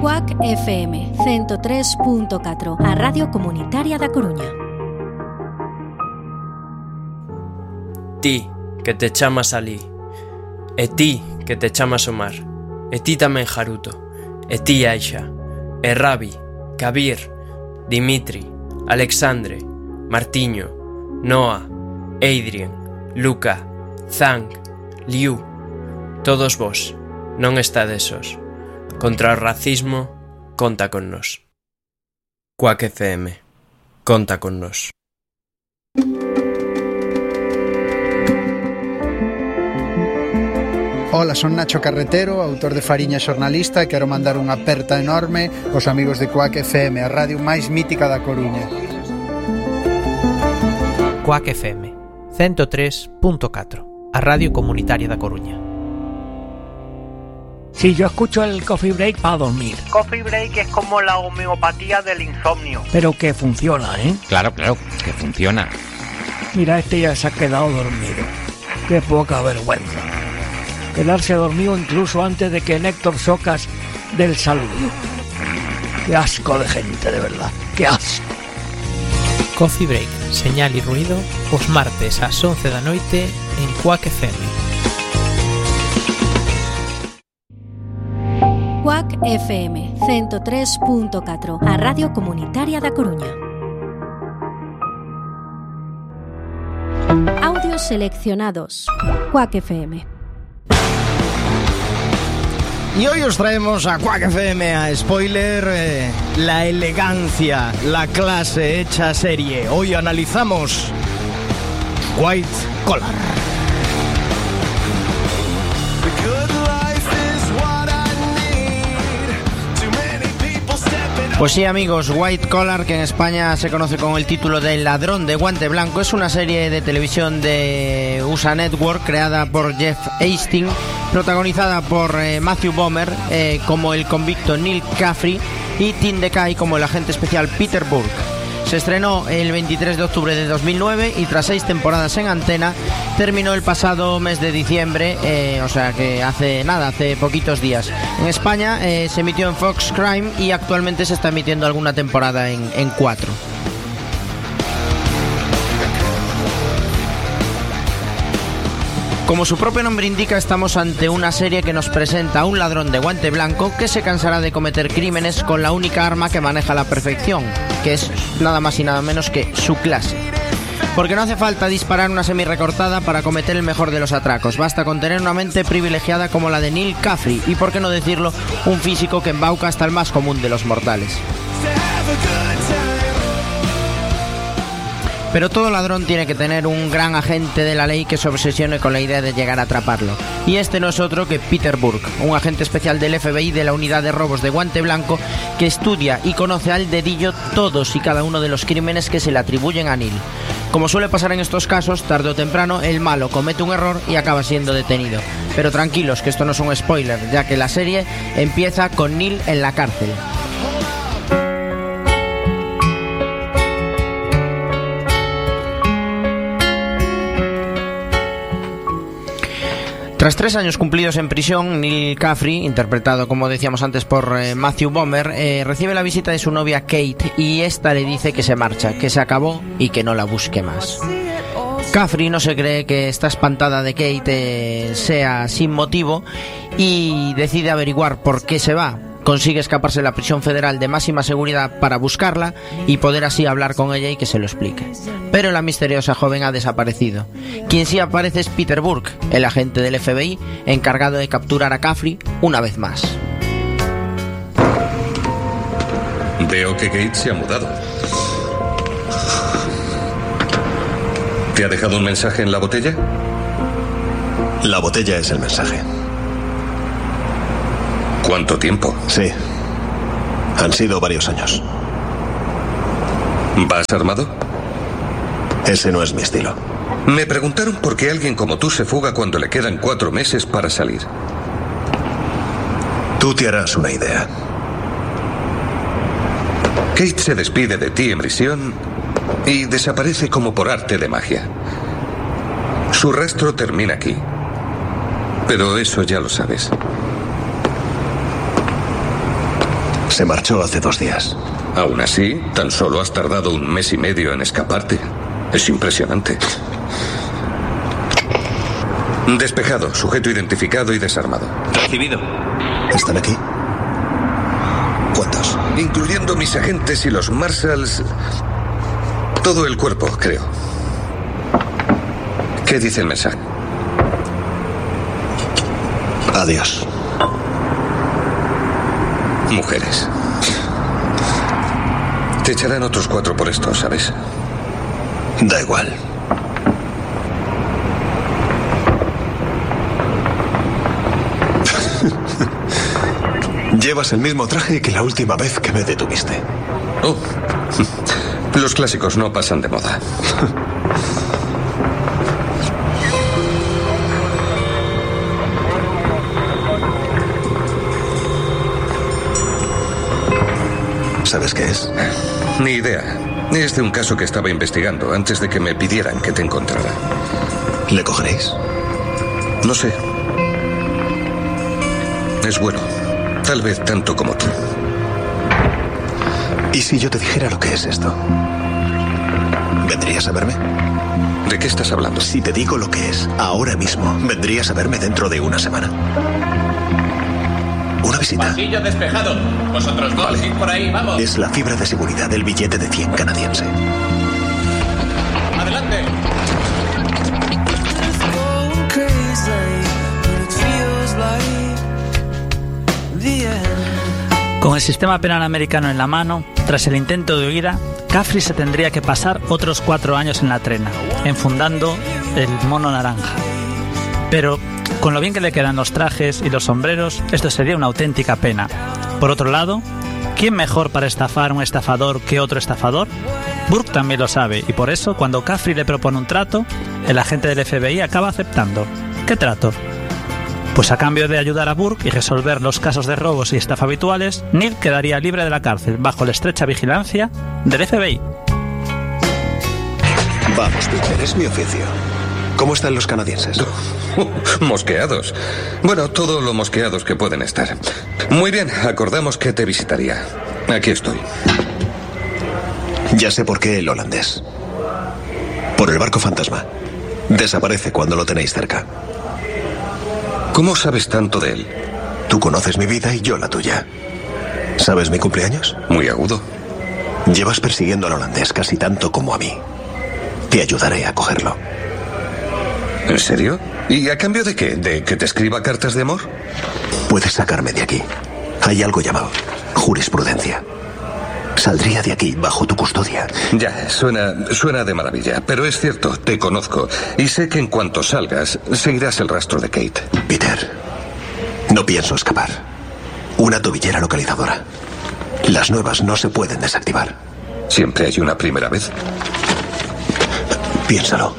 Cuac FM 103.4, a Radio Comunitaria da Coruña. Ti, que te chamas Alí, e ti, que te chamas Omar, e ti tamén Haruto, e ti Aisha, e Rabi, Kabir, Dimitri, Alexandre, Martiño, Noah, Adrien, Luca, Zhang, Liu, todos vos, non estades sós. Contra o racismo, conta con nós. Cuac FM, conta con nós. Ola, son Nacho Carretero, autor de Fariña xornalista, e quero mandar unha aperta enorme aos amigos de Cuac FM, a radio máis mítica da Coruña. Cuac FM 103.4, a radio comunitaria da Coruña. Sí, yo escucho el Coffee Break para dormir. Coffee Break es como la homeopatía del insomnio. Pero que funciona, ¿eh? Claro, que funciona. Mira, este ya se ha quedado dormido. Qué poca vergüenza. Quedarse dormido incluso antes de que Néctor Socas dé el saludo. Qué asco de gente, de verdad. Qué asco. Coffee Break, señal e ruido, os martes ás 11 da noite en Cuac FM. Cuac FM 103.4, a Radio Comunitaria da Coruña. Audios seleccionados. Cuac FM. Y hoy os traemos a Cuac FM a Spoiler, la elegancia, la clase hecha serie. Hoy analizamos White Collar. Pues sí, amigos, White Collar, que en España se conoce con el título de Ladrón de Guante Blanco, es una serie de televisión de USA Network creada por Jeff Hastings, protagonizada por Matthew Bomer como el convicto Neil Caffrey y Tim DeKay como el agente especial Peter Burke. Se estrenó el 23 de octubre de 2009 y tras 6 temporadas en antena terminó el pasado mes de diciembre, o sea que hace poquitos días. En España se emitió en Fox Crime y actualmente se está emitiendo alguna temporada en 4. Como su propio nombre indica, estamos ante una serie que nos presenta a un ladrón de guante blanco que se cansará de cometer crímenes con la única arma que maneja a la perfección, que es nada más y nada menos que su clase. Porque no hace falta disparar una semi-recortada para cometer el mejor de los atracos, basta con tener una mente privilegiada como la de Neil Caffrey y, por qué no decirlo, un físico que embauca hasta el más común de los mortales. Pero todo ladrón tiene que tener un gran agente de la ley que se obsesione con la idea de llegar a atraparlo. Y este no es otro que Peter Burke, un agente especial del FBI de la unidad de robos de guante blanco que estudia y conoce al dedillo todos y cada uno de los crímenes que se le atribuyen a Neil. Como suele pasar en estos casos, tarde o temprano el malo comete un error y acaba siendo detenido. Pero tranquilos, que esto no es un spoiler, ya que la serie empieza con Neil en la cárcel. Tras 3 años cumplidos en prisión, Neil Caffrey, interpretado como decíamos antes por Matthew Bomer, recibe la visita de su novia Kate y esta le dice que se marcha, que se acabó y que no la busque más. Caffrey no se cree que esta espantada de Kate sea sin motivo y decide averiguar por qué se va. Consigue escaparse de la prisión federal de máxima seguridad para buscarla y poder así hablar con ella y que se lo explique. Pero la misteriosa joven ha desaparecido. Quien sí aparece es Peter Burke, el agente del FBI encargado de capturar a Caffrey una vez más. Veo que Kate se ha mudado. ¿Te ha dejado un mensaje en la botella? La botella es el mensaje. ¿Cuánto tiempo? Sí. Han sido varios años. ¿Vas armado? Ese no es mi estilo. Me preguntaron por qué alguien como tú se fuga cuando le quedan 4 meses para salir. Tú te harás una idea. Kate se despide de ti en prisión y desaparece como por arte de magia. Su rastro termina aquí. Pero eso ya lo sabes. Se marchó hace 2 días. Aún así, tan solo has tardado 1 mes y medio en escaparte. Es impresionante. Despejado, sujeto identificado y desarmado. Recibido. ¿Están aquí? ¿Cuántos? Incluyendo mis agentes y los marshals. Todo el cuerpo, creo. ¿Qué dice el mensaje? Adiós. Mujeres. Te echarán otros 4 por esto, ¿sabes? Da igual. Llevas el mismo traje que la última vez que me detuviste. Oh. Los clásicos no pasan de moda. ¿Sabes qué es? Ni idea. Es de un caso que estaba investigando antes de que me pidieran que te encontrara. ¿Le cogeréis? No sé. Es bueno. Tal vez tanto como tú. ¿Y si yo te dijera lo que es esto? ¿Vendrías a verme? ¿De qué estás hablando? Si te digo lo que es, ahora mismo, vendrías a verme dentro de 1 semana. Una visita. Pasillo despejado. Vosotros dos, vale. Ir por ahí, vamos. Es la fibra de seguridad del billete de 100 canadiense. Adelante. Con el sistema penal americano en la mano, tras el intento de huida, Caffrey se tendría que pasar otros 4 años en la trena, enfundando el mono naranja. Pero con lo bien que le quedan los trajes y los sombreros, esto sería una auténtica pena. Por otro lado, ¿quién mejor para estafar a un estafador que otro estafador? Burke también lo sabe, y por eso, cuando Caffrey le propone un trato, el agente del FBI acaba aceptando. ¿Qué trato? Pues a cambio de ayudar a Burke y resolver los casos de robos y estafa habituales, Neil quedaría libre de la cárcel, bajo la estrecha vigilancia del FBI. Vamos, Peter, es mi oficio. ¿Cómo están los canadienses? Mosqueados. Bueno, todo lo mosqueados que pueden estar. Muy bien, acordamos que te visitaría. Aquí estoy. Ya sé por qué el holandés. Por el barco fantasma. Desaparece cuando lo tenéis cerca. ¿Cómo sabes tanto de él? Tú conoces mi vida y yo la tuya. ¿Sabes mi cumpleaños? Muy agudo. Llevas persiguiendo al holandés casi tanto como a mí. Te ayudaré a cogerlo. ¿En serio? ¿Y a cambio de qué? ¿De que te escriba cartas de amor? Puedes sacarme de aquí. Hay algo llamado jurisprudencia. Saldría de aquí bajo tu custodia. Ya, suena de maravilla. Pero es cierto, te conozco. Y sé que en cuanto salgas, seguirás el rastro de Kate. Peter, no pienso escapar. Una tobillera localizadora. Las nuevas no se pueden desactivar. ¿Siempre hay una primera vez? Piénsalo.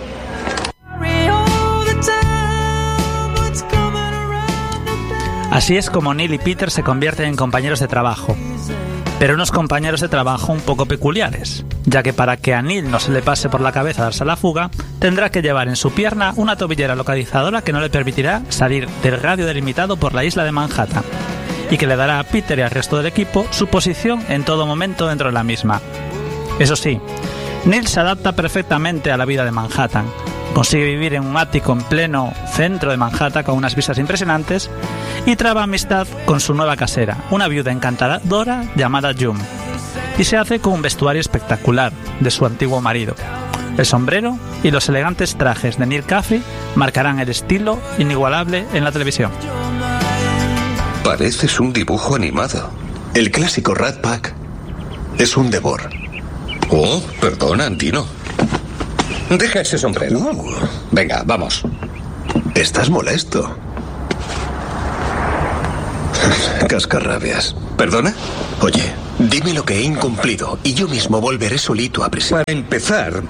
Así es como Neil y Peter se convierten en compañeros de trabajo. Pero unos compañeros de trabajo un poco peculiares, ya que para que a Neil no se le pase por la cabeza darse a la fuga, tendrá que llevar en su pierna una tobillera localizadora que no le permitirá salir del radio delimitado por la isla de Manhattan, y que le dará a Peter y al resto del equipo su posición en todo momento dentro de la misma. Eso sí, Neil se adapta perfectamente a la vida de Manhattan. Consigue vivir en un ático en pleno centro de Manhattan con unas vistas impresionantes y traba amistad con su nueva casera, una viuda encantadora llamada June, y se hace con un vestuario espectacular de su antiguo marido. El sombrero y los elegantes trajes de Neil Caffrey marcarán el estilo inigualable en la televisión. Pareces un dibujo animado. El clásico Rat Pack es un devor. Oh, perdona, Antino. Deja ese sombrero. Venga, vamos. Estás molesto. Cascarrabias. ¿Perdona? Oye, dime lo que he incumplido y yo mismo volveré solito a prisión. Para empezar,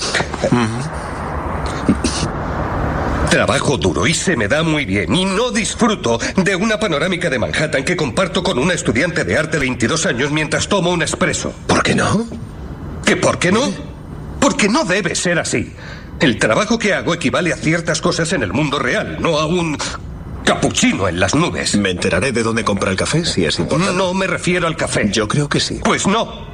trabajo duro y se me da muy bien. Y no disfruto de una panorámica de Manhattan que comparto con una estudiante de arte de 22 años mientras tomo un espresso. ¿Por qué no? ¿Que por qué no? Porque no debe ser así. El trabajo que hago equivale a ciertas cosas en el mundo real, no a un Capuchino en las nubes. Me enteraré de dónde compra el café, si es importante. No me refiero al café. Yo creo que sí. Pues no.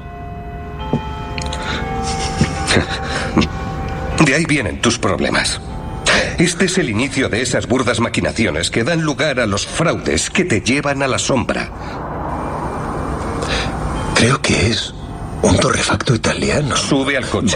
De ahí vienen tus problemas. Este es el inicio de esas burdas maquinaciones que dan lugar a los fraudes que te llevan a la sombra. Creo que es un torrefacto italiano. Sube al coche.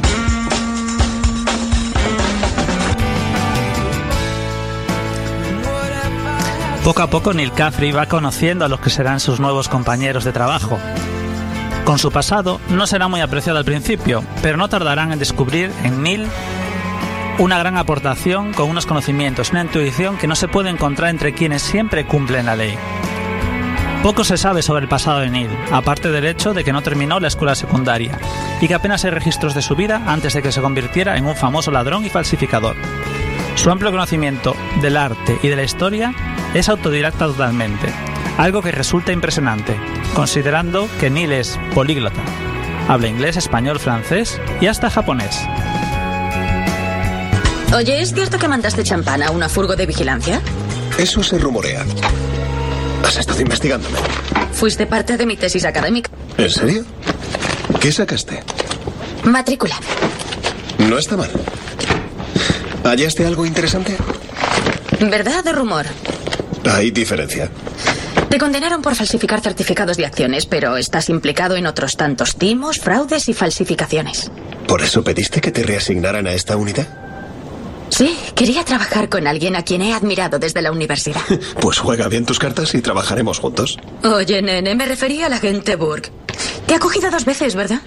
Poco a poco Neil Caffrey va conociendo a los que serán sus nuevos compañeros de trabajo. Con su pasado no será muy apreciado al principio, pero no tardarán en descubrir en Neil una gran aportación con unos conocimientos, una intuición que no se puede encontrar entre quienes siempre cumplen la ley. Poco se sabe sobre el pasado de Neil, aparte del hecho de que no terminó la escuela secundaria y que apenas hay registros de su vida antes de que se convirtiera en un famoso ladrón y falsificador. Su amplio conocimiento del arte y de la historia es autodidacta totalmente, algo que resulta impresionante, considerando que Neil es políglota. Habla inglés, español, francés y hasta japonés. Oye, ¿es cierto que mandaste champán a una furgo de vigilancia? Eso se rumorea. ¿Has estado investigándome? Fuiste parte de mi tesis académica. ¿En serio? ¿Qué sacaste? Matrícula. No está mal. ¿Hallaste algo interesante? ¿Verdad o rumor? Hay diferencia. Te condenaron por falsificar certificados de acciones, pero estás implicado en otros tantos timos, fraudes y falsificaciones. ¿Por eso pediste que te reasignaran a esta unidad? Sí, quería trabajar con alguien a quien he admirado desde la universidad. Pues juega bien tus cartas y trabajaremos juntos. Oye, nene, me refería al agente Burke. Te ha cogido 2 veces, ¿verdad?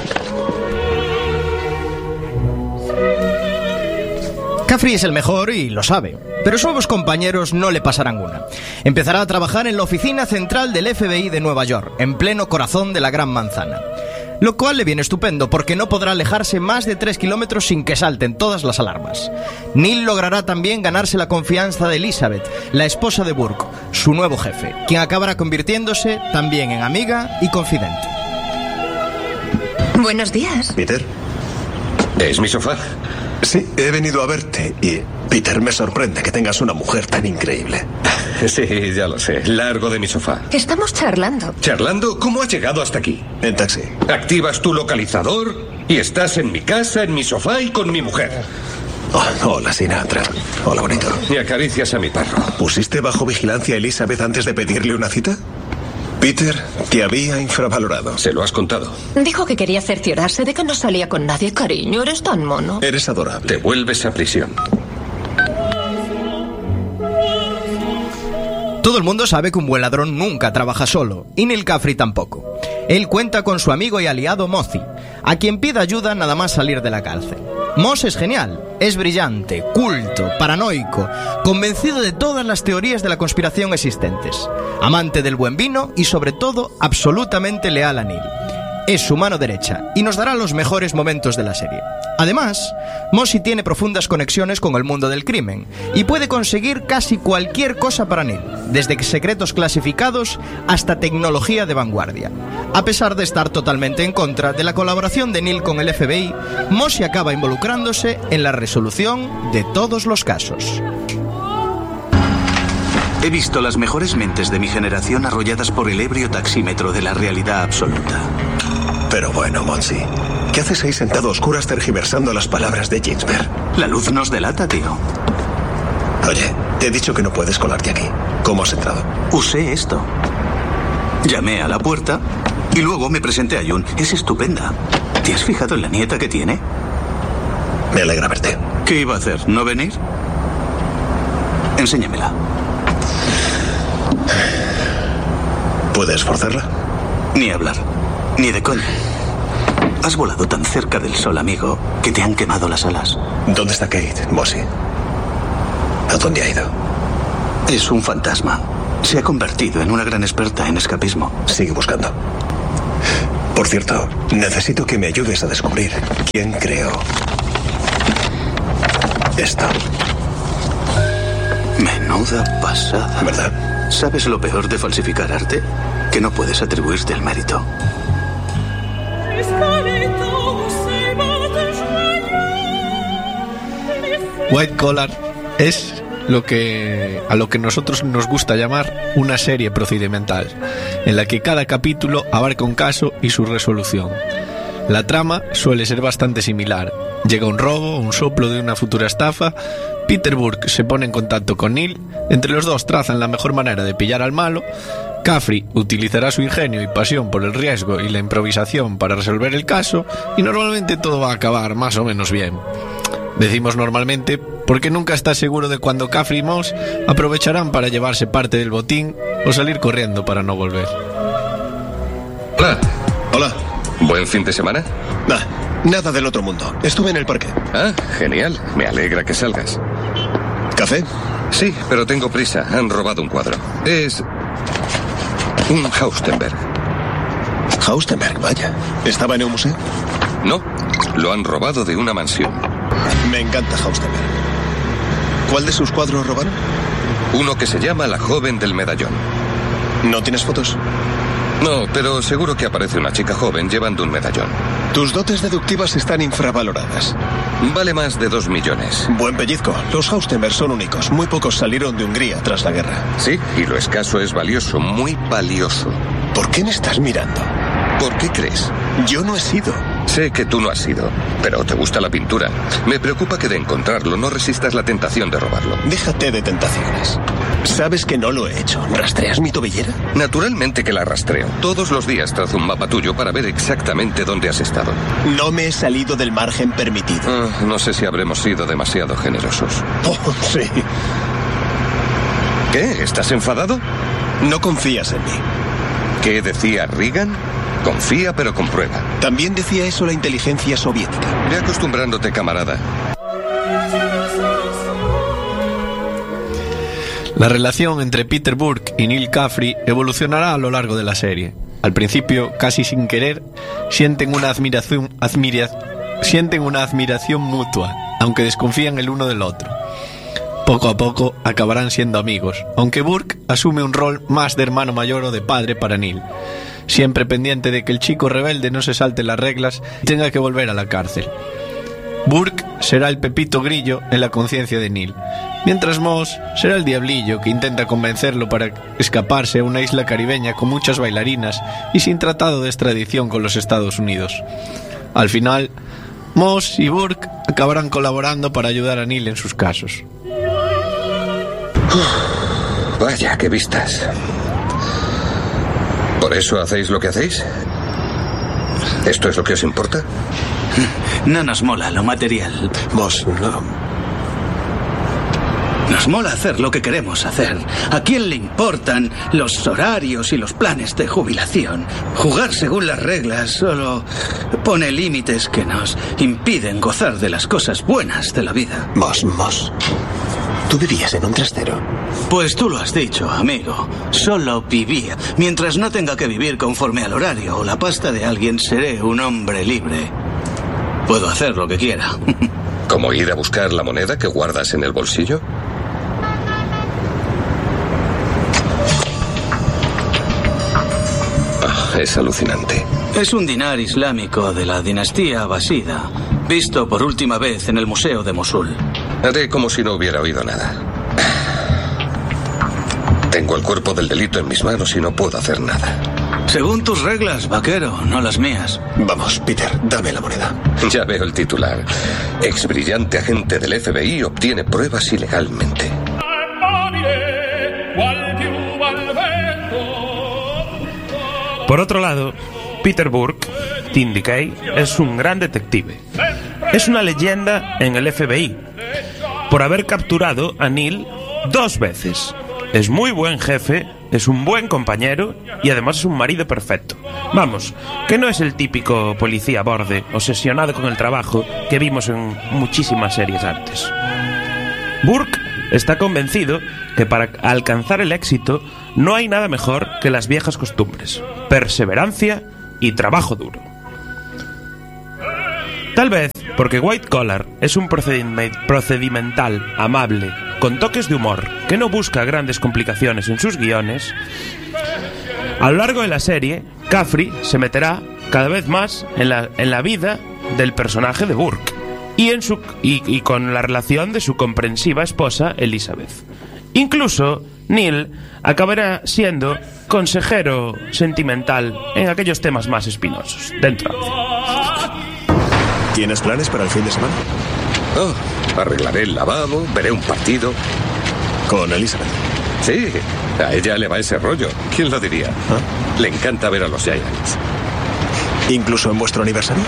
Caffrey es el mejor y lo sabe, pero sus nuevos compañeros no le pasarán una. Empezará a trabajar en la oficina central del FBI de Nueva York, en pleno corazón de la Gran Manzana. Lo cual le viene estupendo, porque no podrá alejarse más de 3 kilómetros sin que salten todas las alarmas. Neil logrará también ganarse la confianza de Elizabeth, la esposa de Burke, su nuevo jefe, quien acabará convirtiéndose también en amiga y confidente. Buenos días. Peter. ¿Es mi sofá? Sí, he venido a verte y, Peter, me sorprende que tengas una mujer tan increíble. Sí, ya lo sé. Largo de mi sofá. Estamos charlando. ¿Charlando? ¿Cómo has llegado hasta aquí? En taxi. Activas tu localizador y estás en mi casa, en mi sofá y con mi mujer. Oh, hola, Sinatra. Hola, bonito. Y acaricias a mi perro. ¿Pusiste bajo vigilancia a Elizabeth antes de pedirle una cita? Peter te había infravalorado. ¿Se lo has contado? Dijo que quería cerciorarse de que no salía con nadie. Cariño, eres tan mono. Eres adorable. Te vuelves a prisión. Todo el mundo sabe que un buen ladrón nunca trabaja solo, y Neil Caffrey tampoco. Él cuenta con su amigo y aliado Mozi, a quien pide ayuda nada más salir de la cárcel. Moz es genial, es brillante, culto, paranoico, convencido de todas las teorías de la conspiración existentes, amante del buen vino y sobre todo absolutamente leal a Neil. Es su mano derecha y nos dará los mejores momentos de la serie. Además, Mozi tiene profundas conexiones con el mundo del crimen y puede conseguir casi cualquier cosa para Neil, desde secretos clasificados hasta tecnología de vanguardia. A pesar de estar totalmente en contra de la colaboración de Neil con el FBI, Mozi acaba involucrándose en la resolución de todos los casos. He visto las mejores mentes de mi generación arrolladas por el ebrio taxímetro de la realidad absoluta. Pero bueno, Monsi, ¿qué haces ahí sentado a oscuras tergiversando las palabras de Ginsberg? La luz nos delata, tío. Oye, te he dicho que no puedes colarte aquí. ¿Cómo has entrado? Usé esto. Llamé a la puerta y luego me presenté a June. Es estupenda. ¿Te has fijado en la nieta que tiene? Me alegra verte. ¿Qué iba a hacer? ¿No venir? Enséñamela. ¿Puedes forzarla? Ni hablar. Ni de coña. Has volado tan cerca del sol, amigo, que te han quemado las alas. ¿Dónde está Kate, Mozi? ¿A dónde ha ido? Es un fantasma. Se ha convertido en una gran experta en escapismo. Sigue buscando. Por cierto, necesito que me ayudes a descubrir quién creó esto. Menuda pasada. ¿Verdad? ¿Sabes lo peor de falsificar arte? Que no puedes atribuirte el mérito. White Collar es a lo que nosotros nos gusta llamar una serie procedimental, en la que cada capítulo abarca un caso y su resolución. La trama suele ser bastante similar. Llega un robo, un soplo de una futura estafa, Peter Burke se pone en contacto con Neil, entre los dos trazan la mejor manera de pillar al malo, Caffrey utilizará su ingenio y pasión por el riesgo y la improvisación para resolver el caso, y normalmente todo va a acabar más o menos bien. Decimos normalmente porque nunca estás seguro de cuándo Caffrey y Moss aprovecharán para llevarse parte del botín o salir corriendo para no volver. Hola. Hola. ¿Buen fin de semana? Nada del otro mundo. Estuve en el parque. Ah, genial. Me alegra que salgas. ¿Café? Sí, pero tengo prisa. Han robado un cuadro. Es un Haustenberg. Haustenberg, vaya. ¿Estaba en un museo? No, lo han robado de una mansión. Me encanta Haustenberg. ¿Cuál de sus cuadros robaron? Uno que se llama La joven del medallón. ¿No tienes fotos? No, pero seguro que aparece una chica joven llevando un medallón. Tus dotes deductivas están infravaloradas. Vale más de 2 millones. Buen pellizco. Los Haustenberg son únicos. Muy pocos salieron de Hungría tras la guerra. Sí, y lo escaso es valioso, muy valioso. ¿Por qué me estás mirando? ¿Por qué crees? Yo no he sido. Sé que tú no has sido, pero te gusta la pintura. Me preocupa que de encontrarlo no resistas la tentación de robarlo. Déjate de tentaciones. Sabes que no lo he hecho. ¿Rastreas mi tobillera? Naturalmente que la rastreo. Todos los días trazo un mapa tuyo para ver exactamente dónde has estado. No me he salido del margen permitido. No sé si habremos sido demasiado generosos. Oh, sí. ¿Qué? ¿Estás enfadado? No confías en mí. ¿Qué decía Reagan? Confía pero comprueba. También decía eso la inteligencia soviética. Ve acostumbrándote, camarada. La relación entre Peter Burke y Neil Caffrey evolucionará a lo largo de la serie. Al principio, casi sin querer, sienten una admiración mutua, aunque desconfían el uno del otro. Poco a poco acabarán siendo amigos, aunque Burke asume un rol más de hermano mayor o de padre para Neil, siempre pendiente de que el chico rebelde no se salte las reglas y tenga que volver a la cárcel. Burke será el pepito grillo en la conciencia de Neil, mientras Moss será el diablillo que intenta convencerlo para escaparse a una isla caribeña con muchas bailarinas y sin tratado de extradición con los Estados Unidos. Al final, Moss y Burke acabarán colaborando para ayudar a Neil en sus casos. Vaya, qué vistas. ¿Por eso hacéis lo que hacéis? ¿Esto es lo que os importa? No nos mola lo material. Moss, no. Nos mola hacer lo que queremos hacer. ¿A quién le importan los horarios y los planes de jubilación? Jugar según las reglas solo pone límites que nos impiden gozar de las cosas buenas de la vida. Moss. ¿Tú vivías en un trastero? Pues tú lo has dicho, amigo. Solo vivía. Mientras no tenga que vivir conforme al horario o la pasta de alguien, seré un hombre libre. Puedo hacer lo que quiera. ¿Cómo ir a buscar la moneda que guardas en el bolsillo? Es alucinante. Es un dinar islámico de la dinastía abasida, visto por última vez en el Museo de Mosul. Haré como si no hubiera oído nada. Tengo el cuerpo del delito en mis manos y no puedo hacer nada. Según tus reglas, vaquero, no las mías. Vamos, Peter, dame la moneda. Ya veo el titular. Ex brillante agente del FBI obtiene pruebas ilegalmente. Por otro lado, Peter Burke, Tim Decay, es un gran detective. Es una leyenda en el FBI por haber capturado a Neil 2 veces. Es muy buen jefe, es un buen compañero y además es un marido perfecto. Vamos, que no es el típico policía borde, obsesionado con el trabajo que vimos en muchísimas series antes. Burke está convencido que para alcanzar el éxito no hay nada mejor que las viejas costumbres: perseverancia y trabajo duro. Tal vez porque White Collar es un procedimental amable, con toques de humor, que no busca grandes complicaciones en sus guiones, a lo largo de la serie, Caffrey se meterá cada vez más en la vida del personaje de Burke. y con la relación de su comprensiva esposa Elizabeth. Incluso Neil acabará siendo consejero sentimental en aquellos temas más espinosos dentro. ¿Tienes planes para el fin de semana? Arreglaré el lavabo, veré un partido. ¿Con Elizabeth? Sí, a ella le va ese rollo. ¿Quién lo diría? Le encanta ver a los Giants. ¿Incluso en vuestro aniversario?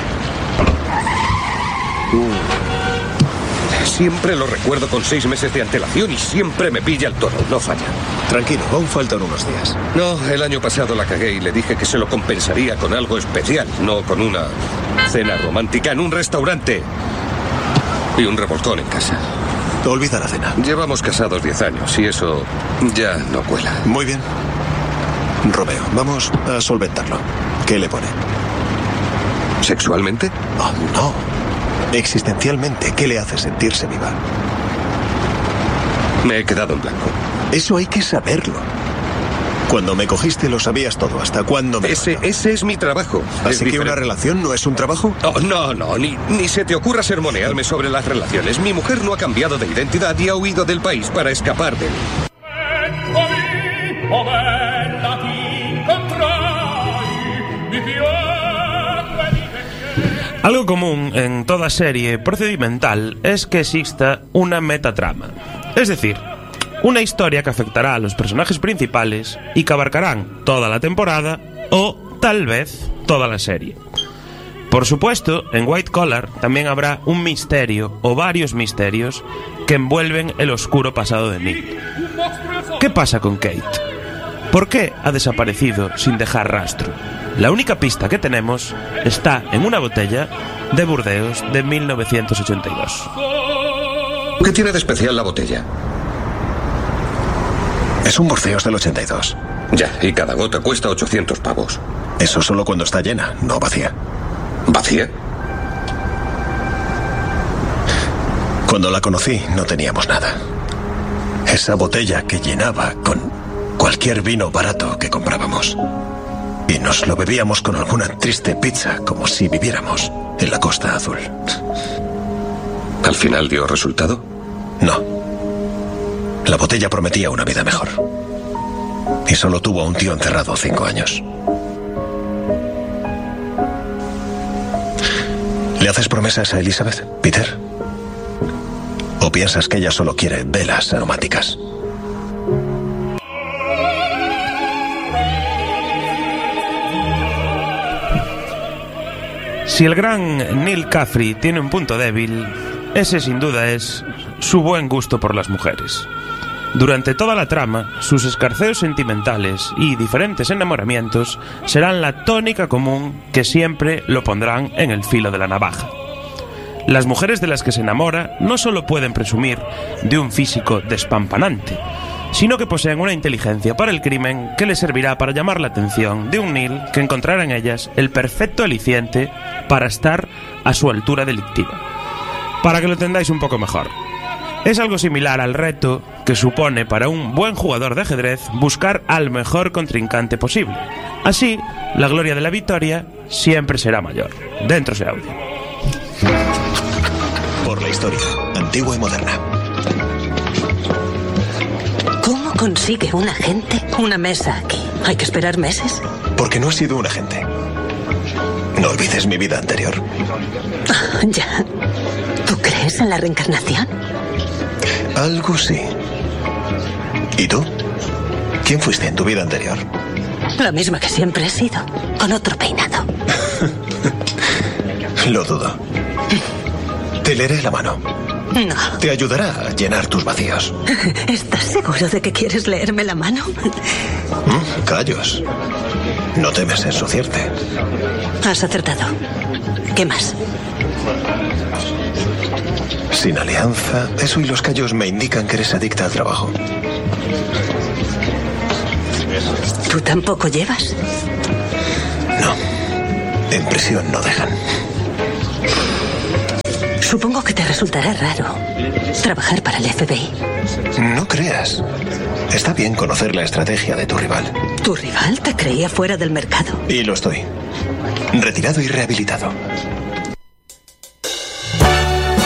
Siempre lo recuerdo con 6 meses de antelación y siempre me pilla el toro, no falla. Tranquilo, aún faltan unos días. No, el año pasado la cagué y le dije que se lo compensaría con algo especial, no con una cena romántica en un restaurante y un revolcón en casa. Olvida la cena. Llevamos casados 10 años y eso ya no cuela. Muy bien. Romeo, vamos a solventarlo. ¿Qué le pone? ¿Sexualmente? Oh, no. Existencialmente, ¿qué le hace sentirse viva? Me he quedado en blanco. Eso hay que saberlo. Cuando me cogiste lo sabías todo. ¿Hasta cuándo me Ese es mi trabajo. ¿Así que una relación no es un trabajo? Oh, no, ni se te ocurra sermonearme sobre las relaciones. Mi mujer no ha cambiado de identidad y ha huido del país para escapar de él. Algo común en toda serie procedimental es que exista una metatrama. Es decir, una historia que afectará a los personajes principales y que abarcarán toda la temporada o, tal vez, toda la serie. Por supuesto, en White Collar también habrá un misterio o varios misterios que envuelven el oscuro pasado de Neil. ¿Qué pasa con Kate? ¿Por qué ha desaparecido sin dejar rastro? La única pista que tenemos está en una botella de Burdeos de 1982. ¿Qué tiene de especial la botella? Es un Burdeos del 82. Ya, y cada gota cuesta 800 pavos. Eso solo cuando está llena, no vacía. ¿Vacía? Cuando la conocí no teníamos nada. Esa botella que llenaba con cualquier vino barato que comprábamos. Y nos lo bebíamos con alguna triste pizza, como si viviéramos en la Costa Azul. ¿Al final dio resultado? No. La botella prometía una vida mejor. Y solo tuvo a un tío encerrado 5 años. ¿Le haces promesas a Elizabeth, Peter? ¿O piensas que ella solo quiere velas aromáticas? Si el gran Neil Caffrey tiene un punto débil, ese sin duda es su buen gusto por las mujeres. Durante toda la trama, sus escarceos sentimentales y diferentes enamoramientos serán la tónica común que siempre lo pondrán en el filo de la navaja. Las mujeres de las que se enamora no solo pueden presumir de un físico despampanante, sino que poseen una inteligencia para el crimen que les servirá para llamar la atención de un Neil que encontrará en ellas el perfecto aliciente para estar a su altura delictiva. Para que lo entendáis un poco mejor, es algo similar al reto que supone para un buen jugador de ajedrez buscar al mejor contrincante posible. Así, la gloria de la victoria siempre será mayor. Dentro ese audio. Por la historia, antigua y moderna. ¿Cómo consigue un agente una mesa aquí? ¿Hay que esperar meses? Porque no he sido un agente. No olvides mi vida anterior. Ya. ¿Tú crees en la reencarnación? Algo sí. ¿Y tú? ¿Quién fuiste en tu vida anterior? La misma que siempre he sido, con otro peinado. Lo dudo. Te leeré la mano. No. Te ayudará a llenar tus vacíos. ¿Estás seguro de que quieres leerme la mano? Callos. No temes ensuciarte. Has acertado. ¿Qué más? Sin alianza, eso y los callos me indican que eres adicta al trabajo. ¿Tú tampoco llevas? No. En prisión no dejan. Supongo que te resultará raro trabajar para el FBI. No creas. Está bien conocer la estrategia de tu rival. ¿Tu rival te creía fuera del mercado? Y lo estoy. Retirado y rehabilitado.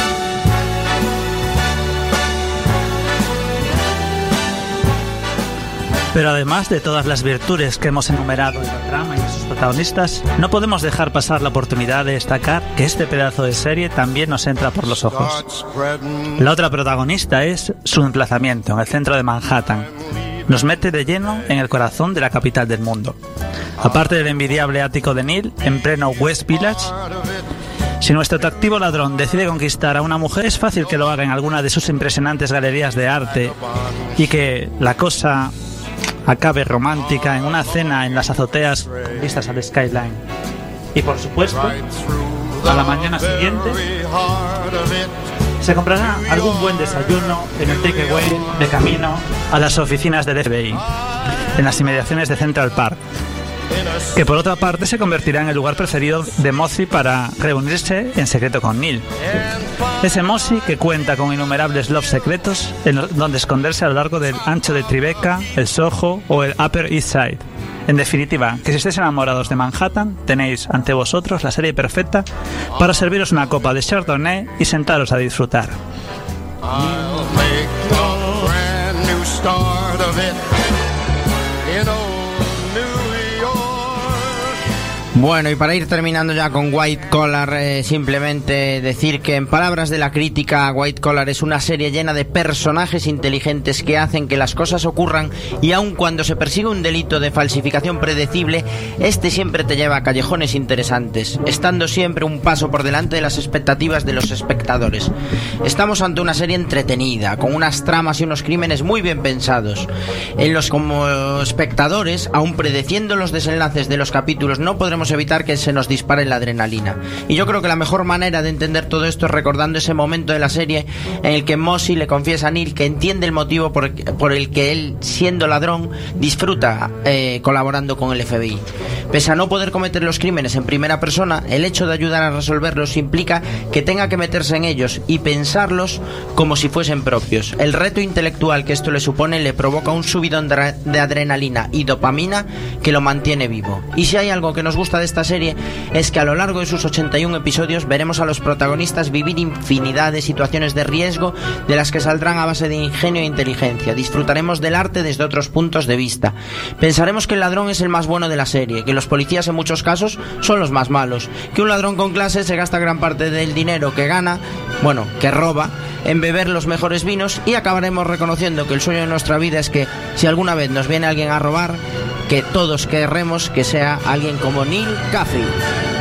Pero además de todas las virtudes que hemos enumerado en la trama y en sus protagonistas, no podemos dejar pasar la oportunidad de destacar que este pedazo de serie también nos entra por los ojos. La otra protagonista es su emplazamiento en el centro de Manhattan. Nos mete de lleno en el corazón de la capital del mundo. Aparte del envidiable ático de Neil, en pleno West Village, si nuestro atractivo ladrón decide conquistar a una mujer, es fácil que lo haga en alguna de sus impresionantes galerías de arte y que la cosa acabe romántica en una cena en las azoteas con vistas al skyline. Y por supuesto, a la mañana siguiente se comprará algún buen desayuno en el takeaway de camino a las oficinas del FBI, en las inmediaciones de Central Park, que por otra parte se convertirá en el lugar preferido de Mossy para reunirse en secreto con Neil. Ese Mossy que cuenta con innumerables lofts secretos en donde esconderse a lo largo del ancho de Tribeca, el Soho o el Upper East Side. En definitiva, que si estáis enamorados de Manhattan, tenéis ante vosotros la serie perfecta para serviros una copa de Chardonnay y sentaros a disfrutar. Bueno, y para ir terminando ya con White Collar, simplemente decir que en palabras de la crítica, White Collar es una serie llena de personajes inteligentes que hacen que las cosas ocurran, y aun cuando se persigue un delito de falsificación predecible, este siempre te lleva a callejones interesantes, estando siempre un paso por delante de las expectativas de los espectadores. Estamos ante una serie entretenida, con unas tramas y unos crímenes muy bien pensados, en los como espectadores, aun predeciendo los desenlaces de los capítulos, no podremos evitar que se nos dispare la adrenalina. Y yo creo que la mejor manera de entender todo esto es recordando ese momento de la serie en el que Mossy le confiesa a Neil que entiende el motivo por el que él, siendo ladrón, disfruta colaborando con el FBI. Pese a no poder cometer los crímenes en primera persona, el hecho de ayudar a resolverlos implica que tenga que meterse en ellos y pensarlos como si fuesen propios. El reto intelectual que esto le supone le provoca un subidón de adrenalina y dopamina que lo mantiene vivo. Y si hay algo que nos gusta de esta serie, es que a lo largo de sus 81 episodios veremos a los protagonistas vivir infinidad de situaciones de riesgo de las que saldrán a base de ingenio e inteligencia. Disfrutaremos del arte desde otros puntos de vista. Pensaremos que el ladrón es el más bueno de la serie, que los policías en muchos casos son los más malos, que un ladrón con clase se gasta gran parte del dinero que gana, bueno, que roba, en beber los mejores vinos, y acabaremos reconociendo que el sueño de nuestra vida es que si alguna vez nos viene alguien a robar, que todos querremos que sea alguien como Neil Caffrey.